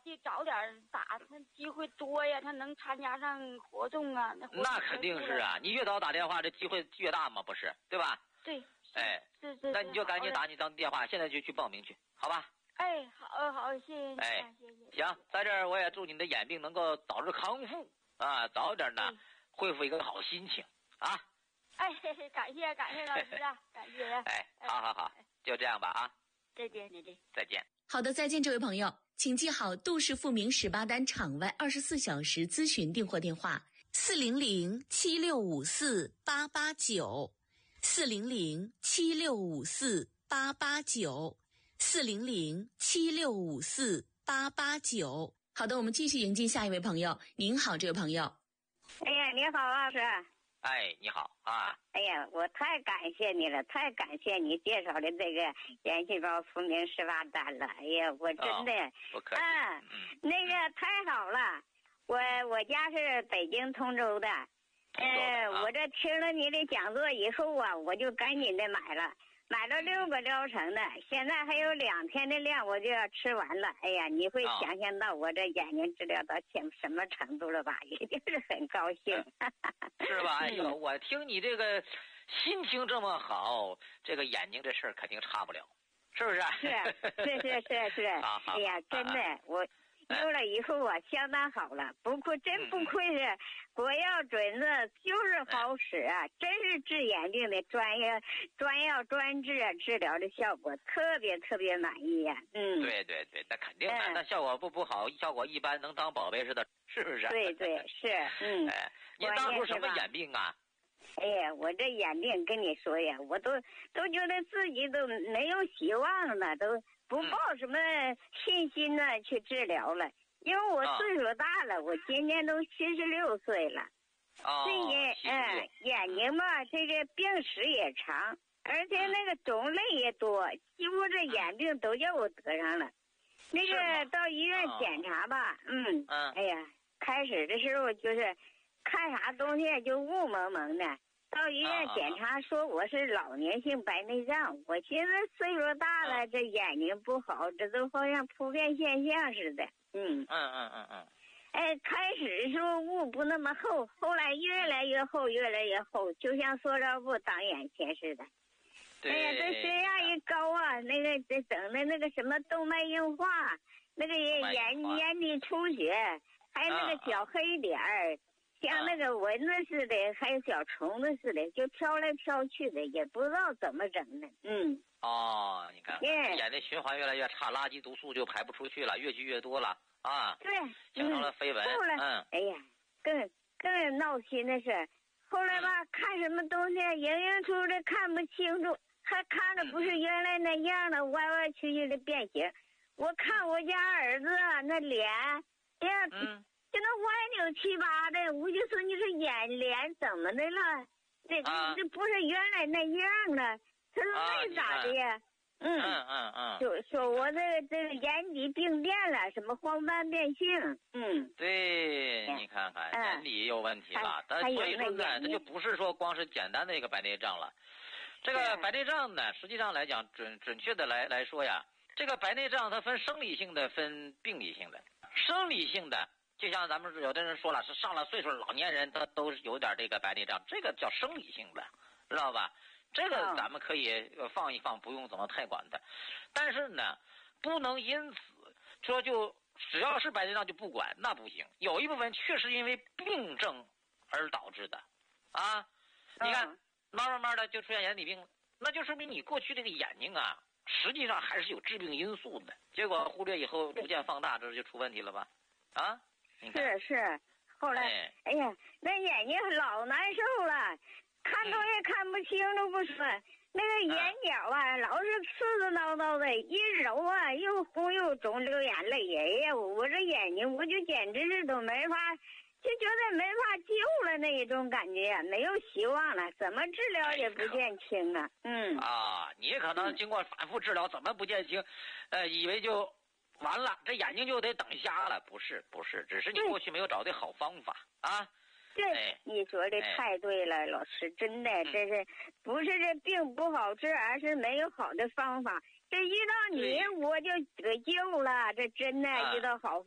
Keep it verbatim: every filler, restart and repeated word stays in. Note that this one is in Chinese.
去找点打，他机会多呀，他能参加上活动啊。那那肯定是啊，你越早打电话，这机会越大嘛，不是？对吧？ 对。 哎， 是是。 那你就赶紧打你张电话，现在就去报名去，好吧？ 哎，好好，谢谢你。 哎， 谢谢。 行，在这儿我也祝你的眼病能够早日康复啊，早点呢、嗯、恢复一个好心情啊。 哎，感谢感谢老师啊，感谢。 哎，好好好，就这样吧啊。 再见再见再见。 好的，再见，这位朋友，请记好杜氏复明十八单场外二十四小时咨询订货电话：四零零七六五四八八九，四零零七六五四八八九。四零零七六五四八八九。好的，我们继续迎进下一位朋友。您好，这位朋友。 哎呀，你好，老师。 哎，你好啊。 哎呀，我太感谢你了，太感谢你介绍的这个元气包复明十八单了。哎呀，我真的， 哦、不客气。 嗯，嗯那个太好了。我我家是北京通州的，呃， 啊、 我这听了你的讲座以后啊，我就赶紧的买了。买了六个疗程的，现在还有两天的量，我就要吃完了。哎呀，你会想象到我这眼睛治疗到什什么程度了吧？也就是很高兴， 是吧？哎呦，我听你这个心情这么好，这个眼睛这事儿肯定差不了，是不是？ 是是是是是。 啊、 哎呀，真的，啊、我用了以后啊，相当好了。不愧真不愧是国药准子，就是好使啊！真是治眼病的专业专药专治啊，治疗的效果特别特别满意呀、啊。嗯， 对对对，那肯定的，嗯、那效果不不好，效果一般，能当宝贝似的，是不是？ 对对是，嗯。 哎，你当初什么眼病啊？ 哎呀，我这眼病跟你说呀，我都都觉得自己都没有希望了，都。不抱什么信心呢、嗯、去治疗了，因为我岁数大了，啊、我今年都七十六岁了。 哦， 这眼嗯眼睛吧，这个病史也长，而且那个种类也多，几乎这眼病都叫我得上了。那个到医院检查吧，嗯， 嗯， 哎呀，开始的时候就是看啥东西就雾蒙蒙的。到医院检查说我是老年性白内障，我寻思岁数大了，这眼睛不好，这都好像普遍现象似的。嗯嗯嗯嗯嗯。 哎，开始的时候雾不那么厚，后来越来越厚，越来越厚，就像塑料布挡眼前似的。 对。 哎呀，这血压一高啊，那个这整的那个什么动脉硬化，那个眼眼底出血，还有那个小黑点儿。啊像那个蚊子似的，还有小虫子似的，就飘来飘去的，也不知道怎么整的。嗯。 哦，你看，眼内循环越来越差，垃圾毒素就排不出去了，越积越多了啊。 对。 形成了飞蚊。 后来， 嗯。 哎呀，更更闹心的是，后来吧，嗯、看什么东西影影出的看不清楚，还看着不是原来那样的歪歪曲曲的变形。我看我家儿子那脸，哎呀。 嗯。 就那歪扭七八的，我就说你这眼脸怎么的了？这、啊、这不是原来那样了，他说那咋的呀？ 啊、嗯嗯嗯嗯， 就说我这个这个眼底病变了，什么黄斑变性？嗯， 对，你看看、嗯、眼底有问题了，但所以说呢，这就不是说光是简单的一个白内障了。这个白内障呢，实际上来讲，准准确的来来说呀，这个白内障它分生理性的，分病理性的。生理性的。就像咱们有的人说了，是上了岁数老年人，他都是有点这个白内障，这个叫生理性的，知道吧？这个咱们可以放一放，不用怎么太管它。但是呢，不能因此说就只要是白内障就不管，那不行。有一部分确实因为病症而导致的，啊，你看，慢慢慢的就出现眼底病，那就说明你过去这个眼睛啊，实际上还是有致病因素的。结果忽略以后逐渐放大，这就出问题了吧？啊？ 是是，后来，哎, 哎呀，那眼睛老难受了，看东西看不清楚不说，嗯、那个眼角啊，嗯、老是刺刺挠挠的，一揉啊又红又肿，流眼泪。哎呀，我这眼睛我就简直是都没法，就觉得没法救了那一种感觉，没有希望了，怎么治疗也不见轻啊。嗯啊，你可能经过反复治疗，怎么不见轻？呃，以为就。完了，这眼睛就得等瞎了，不是不是，只是你过去没有找对好方法啊。 对，哎、你说的太对了，哎、老师，真的，这是、嗯、不是这病不好治，而是没有好的方法。这遇到你，我就得救了，这真的遇到好。